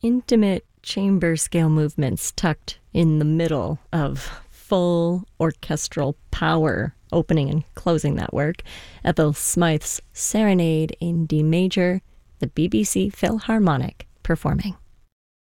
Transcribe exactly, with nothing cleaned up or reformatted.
intimate chamber scale movements tucked in the middle of full orchestral power, opening and closing that work. Ethel Smythe's Serenade in D major, the B B C Philharmonic performing.